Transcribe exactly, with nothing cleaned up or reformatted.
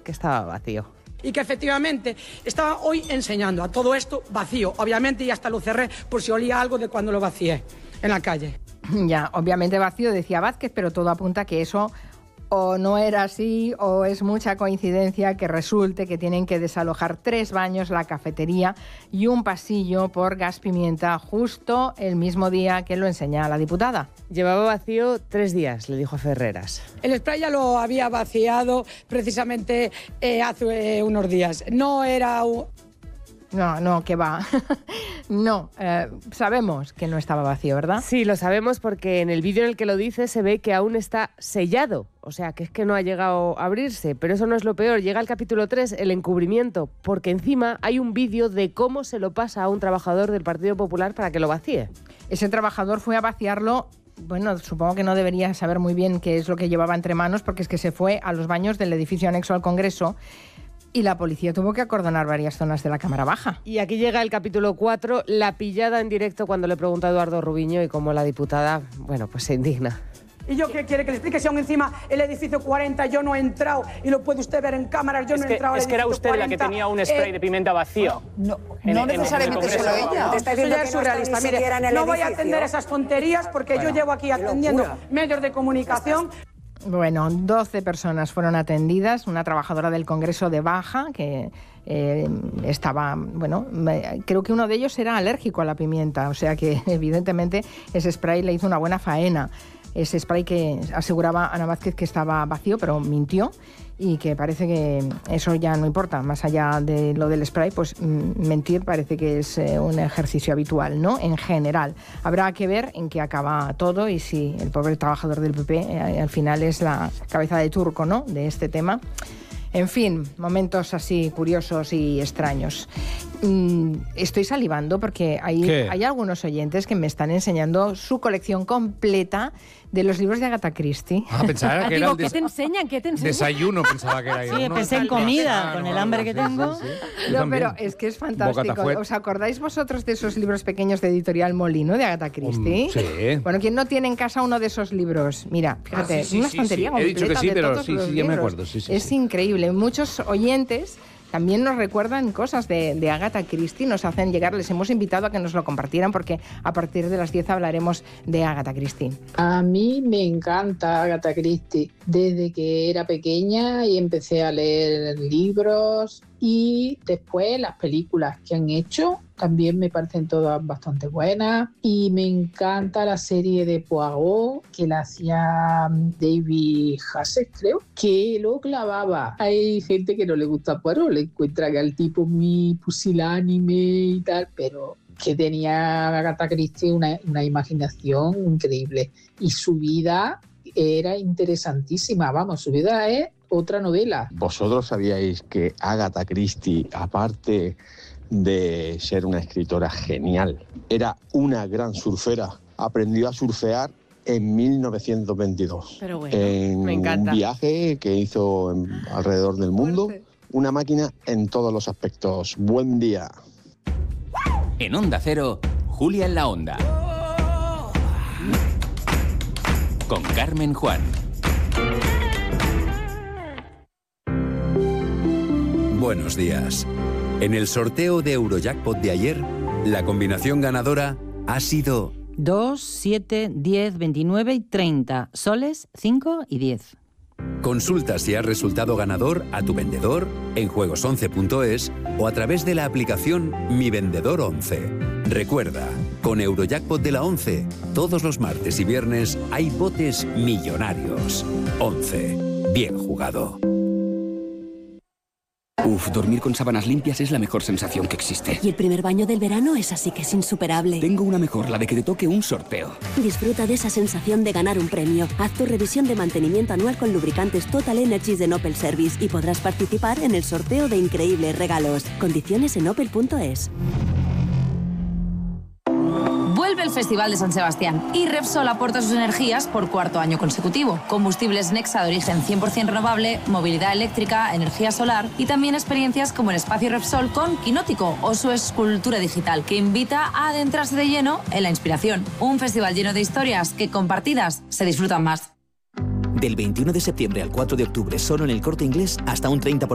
que estaba vacío. Y que efectivamente estaba hoy enseñando a todo esto vacío, obviamente, y hasta lo cerré por si olía algo de cuando lo vacié en la calle. Ya, obviamente vacío, decía Vázquez, pero todo apunta que eso o no era así o es mucha coincidencia que resulte que tienen que desalojar tres baños, la cafetería y un pasillo por gas pimienta justo el mismo día que lo enseña la diputada. Llevaba vacío tres días, le dijo a Ferreras. El spray ya lo había vaciado precisamente eh, hace eh, unos días. No era un... No, no, que va. No, eh, sabemos que no estaba vacío, ¿verdad? Sí, lo sabemos porque en el vídeo en el que lo dice se ve que aún está sellado. O sea, que es que no ha llegado a abrirse. Pero eso no es lo peor. Llega el capítulo tres, el encubrimiento, porque encima hay un vídeo de cómo se lo pasa a un trabajador del Partido Popular para que lo vacíe. Ese trabajador fue a vaciarlo. Bueno, supongo que no debería saber muy bien qué es lo que llevaba entre manos, porque es que se fue a los baños del edificio anexo al Congreso y la policía tuvo que acordonar varias zonas de la Cámara Baja. Y aquí llega el capítulo cuatro, la pillada en directo cuando le pregunta a Eduardo Rubiño y cómo la diputada, bueno, pues se indigna. ¿Y yo qué quiere que le explique? Si aún encima el edificio cuarenta yo no he entrado, y lo puede usted ver en cámaras, yo es no he que, entrado al Es que era usted cuarenta, la que tenía un spray eh, de pimienta vacío. No, en, no en, necesariamente en solo ella. Eso ya es surrealista. Mire, no voy a atender esas tonterías porque bueno, yo llevo aquí atendiendo medios de comunicación. Bueno, doce personas fueron atendidas, una trabajadora del Congreso de Baja que eh, estaba, bueno, creo que uno de ellos era alérgico a la pimienta, o sea que evidentemente ese spray le hizo una buena faena. Ese spray que aseguraba Ana Vázquez que estaba vacío, pero mintió, y que parece que eso ya no importa. Más allá de lo del spray, pues mentir parece que es eh, un ejercicio habitual, ¿no? En general. Habrá que ver en qué acaba todo y si el pobre trabajador del P P eh, al final es la cabeza de turco, ¿no?, de este tema. En fin, momentos así curiosos y extraños. Mm, estoy salivando porque hay, hay algunos oyentes que me están enseñando su colección completa de los libros de Agatha Christie. Ah, pensaba que Digo, era el ¿qué des- te enseñan? ¿Qué te enseñan? desayuno, pensaba que era Sí, yo, ¿no? pensé en comida, Ah, con no, el no, hambre sí, que sí, tengo. sí, sí. Yo No, también. pero es que es fantástico. Bocata ¿Os acordáis vosotros de esos libros pequeños de Editorial Molino de Agatha Christie? Um, sí. Bueno, ¿quién no tiene en casa uno de esos libros? Mira, fíjate, Ah, sí, sí, una sí, estantería sí. He completa dicho que sí, de pero todos sí, los sí, ya me libros. acuerdo, sí, sí, es sí. increíble. Muchos oyentes también nos recuerdan cosas de, de Agatha Christie, nos hacen llegar, les hemos invitado a que nos lo compartieran porque a partir de las diez hablaremos de Agatha Christie. A mí me encanta Agatha Christie. Desde que era pequeña y empecé a leer libros y después las películas que han hecho también me parecen todas bastante buenas y me encanta la serie de Poirot que la hacía David Hassett, creo, que lo clavaba. Hay gente que no le gusta Poirot, le encuentra que al tipo muy pusilánime y tal, pero que tenía Agatha Christie una, una imaginación increíble y su vida era interesantísima, vamos, su vida es otra novela. ¿Vosotros sabíais que Agatha Christie, aparte de ser una escritora genial, era una gran surfera? Aprendió a surfear en mil novecientos veintidós. Pero bueno, en me encanta. un viaje que hizo en- alrededor del mundo. Una máquina en todos los aspectos. Buen día. En Onda Cero, Julia en la Onda. Con Carmen Juan. Buenos días. En el sorteo de Eurojackpot de ayer, la combinación ganadora ha sido dos, siete, diez, veintinueve y treinta. Soles, cinco y diez. Consulta si has resultado ganador a tu vendedor en juegos once punto es o a través de la aplicación Mi Vendedor once. Recuerda, con Eurojackpot de la once, todos los martes y viernes hay botes millonarios. once. Bien jugado. Uf, dormir con sábanas limpias es la mejor sensación que existe. Y el primer baño del verano es así que es insuperable. Tengo una mejor, la de que te toque un sorteo. Disfruta de esa sensación de ganar un premio. Haz tu revisión de mantenimiento anual con lubricantes Total Energies de Opel Service y podrás participar en el sorteo de increíbles regalos. Condiciones en opel punto es. Vuelve el Festival de San Sebastián y Repsol aporta sus energías por cuarto año consecutivo. Combustibles Nexa de origen cien por ciento renovable, movilidad eléctrica, energía solar y también experiencias como el espacio Repsol con Quinótico o su escultura digital que invita a adentrarse de lleno en la inspiración. Un festival lleno de historias que compartidas se disfrutan más. Del veintiuno de septiembre al cuatro de octubre, solo en El Corte Inglés, hasta un treinta por ciento